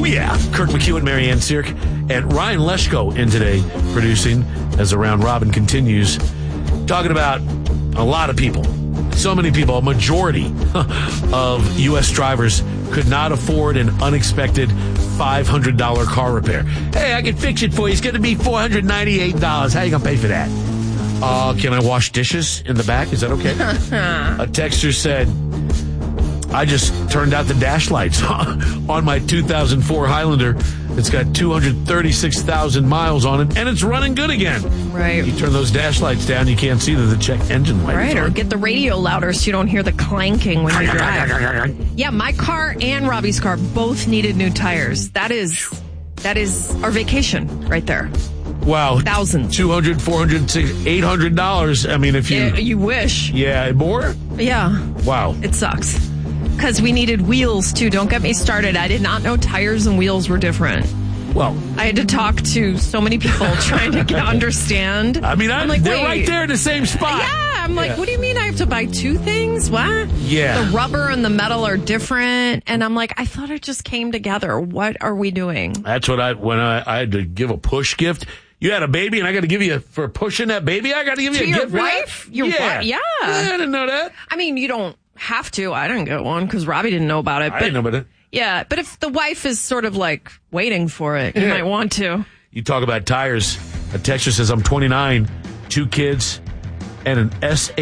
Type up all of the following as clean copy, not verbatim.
yeah. Kirk McHugh, Marianne Sirk, and Ryan Leshko in today producing as the round robin continues. Talking about a lot of people. So many people, a majority of U.S. drivers could not afford an unexpected $500 car repair. Hey, I can fix it for you. It's going to be $498. How you going to pay for that? Can I wash dishes in the back? Is that okay? A texter said, I just turned out the dash lights on my 2004 Highlander. It's got 236,000 miles on it, and it's running good again. Right. You turn those dash lights down, you can't see that the check engine light is on. Or get the radio louder so you don't hear the clanking when you drive. Yeah, my car and Robbie's car both needed new tires. That is our vacation right there. Wow. Thousands. $200, $400, $800. I mean, if you... You wish. Yeah, more? Yeah. Wow. It sucks. Because we needed wheels, too. Don't get me started. I did not know tires and wheels were different. Well, I had to talk to so many people trying to understand. I mean, I'm like, they're right there in the same spot. Yeah, I'm like, what do you mean I have to buy two things? What? Yeah. The rubber and the metal are different. And I'm like, I thought it just came together. What are we doing? That's what when I had to give a push gift. You had a baby, and I got to give you, for pushing that baby, I got to give you a gift. To your wife? Your wife? Yeah. I didn't know that. I mean, you don't have to. I didn't get one because Robbie didn't know about it. I didn't know about it. Yeah, but if the wife is sort of like waiting for it, you might want to. You talk about tires. A texter says, I'm 29, 2 kids, and an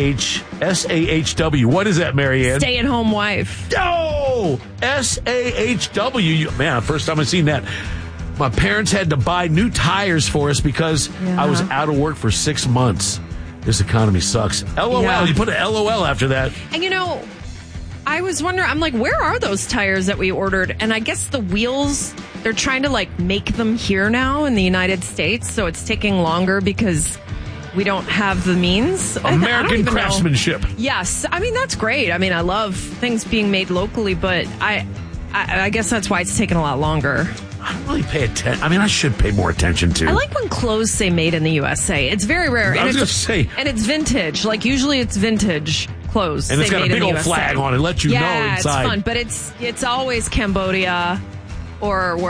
SAHW. What is that, Marianne? Stay-at-home wife. Oh! SAHW. Man, first time I've seen that. My parents had to buy new tires for us because I was out of work for 6 months. This economy sucks. LOL. Yeah. You put an LOL after that. And I was wondering, I'm like, where are those tires that we ordered? And I guess the wheels, they're trying to make them here now in the United States. So it's taking longer because we don't have the means. American craftsmanship. Yes. I mean, that's great. I mean, I love things being made locally, but I guess that's why it's taking a lot longer. I don't really pay attention. I mean, I should pay more attention to. I like when clothes say made in the USA. It's very rare. I was going to say. And it's vintage. Usually it's vintage clothes. And it's got a big old flag on it. Let you know inside. Yeah, it's fun. But it's always Cambodia or